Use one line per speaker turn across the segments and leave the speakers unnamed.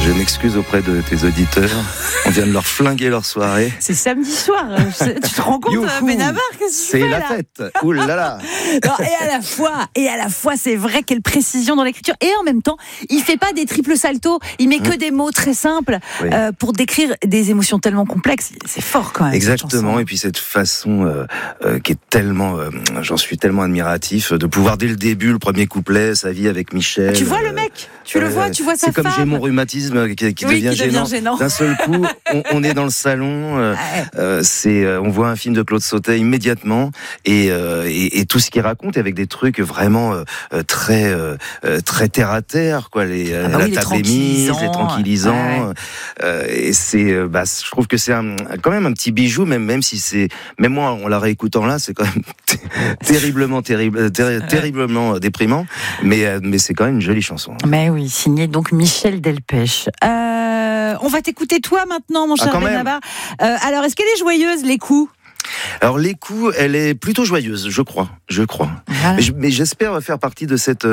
Je m'excuse auprès de tes auditeurs. On vient de leur flinguer leur soirée.
C'est samedi soir. Tu te rends compte, Benabar, qu'est-ce que tu fais là ?
C'est la fête. Ouh là là.
Non, et à la fois, c'est vrai, quelle précision dans l'écriture. Et en même temps, il fait pas des triples saltos. Il met que des mots très simples pour décrire des émotions tellement complexes. C'est fort quand même.
Exactement. Et puis cette façon qui est tellement, j'en suis tellement admiratif, de pouvoir dès le début, le premier couplet, sa vie avec Michel.
Tu vois le mec, tu le vois, tu vois sa femme.
C'est comme j'ai mon rhumatisme qui devient gênant. D'un seul coup, on est dans le salon, on voit un film de Claude Sautet immédiatement, et tout ce qu'il raconte avec des trucs vraiment très terre à terre, quoi. La table est mise, les tranquillisants. Et c'est, je trouve que c'est quand même un petit bijou, même si même moi, en la réécoutant là, c'est quand même terriblement déprimant, mais c'est quand même une jolie chanson.
Mais oui, signé donc Michel Delpech. On va t'écouter toi maintenant, mon cher Benabar. Alors, est-ce qu'elle est joyeuse, les coups ?
Alors les coups, elle est plutôt joyeuse, je crois. Voilà. Mais j'espère faire partie de cette,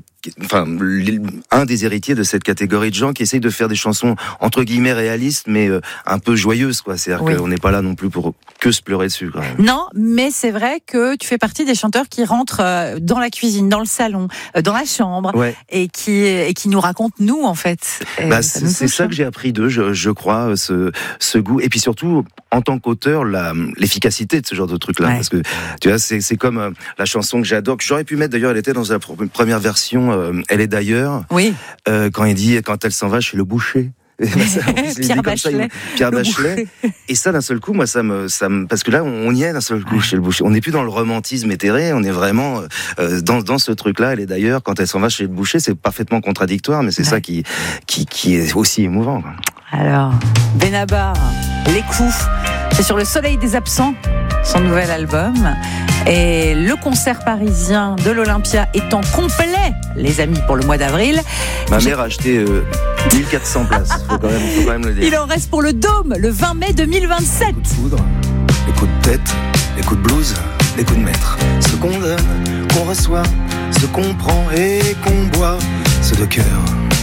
un des héritiers de cette catégorie de gens qui essayent de faire des chansons entre guillemets réalistes, mais un peu joyeuses, quoi. C'est-à-dire qu'on n'est pas là non plus pour que se pleurer dessus, quand même.
Non, mais c'est vrai que tu fais partie des chanteurs qui rentrent dans la cuisine, dans le salon, dans la chambre, et qui nous racontent nous, en fait.
C'est ça que j'ai appris d'eux, je crois, ce goût, et puis surtout en tant qu'auteur, l'efficacité de ce genre de truc-là, parce que tu vois, c'est comme la chanson que j'adore, que j'aurais pu mettre d'ailleurs, elle était dans la première version, Elle est d'ailleurs, quand il dit, quand elle s'en va chez le boucher.
Pierre Bachelet.
Et ça, d'un seul coup, moi, ça me, parce que là, on y est d'un seul coup chez le boucher. On n'est plus dans le romantisme éthéré, on est vraiment dans ce truc-là. Elle est d'ailleurs, quand elle s'en va chez le boucher, c'est parfaitement contradictoire, mais c'est ça qui est aussi émouvant, quoi.
Alors, Benabar, Les coups, c'est sur Le Soleil des absents, son nouvel album. Et le concert parisien de l'Olympia étant complet, les amis, pour le mois d'avril.
Ma mère a acheté 1400 places, faut quand même le dire.
Il en reste pour le Dôme, le 20 mai 2027.
Les coups de foudre, les coups de tête, les coups de blues, les coups de maître. Ce qu'on donne, qu'on reçoit, ce qu'on prend et qu'on boit, ceux de cœur